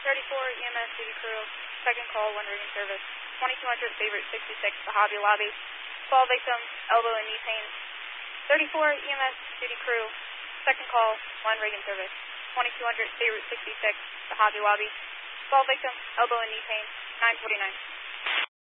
34 EMS duty crew, second call, 1 reading service, 2200 favorite 66, the Hobby Lobby. Fall victim, elbow and knee pain. 34 EMS duty crew, second call, 1 Reagan service, 2200 favorite 66, the Hobby Lobby. Fall victim, elbow and knee pain, 949.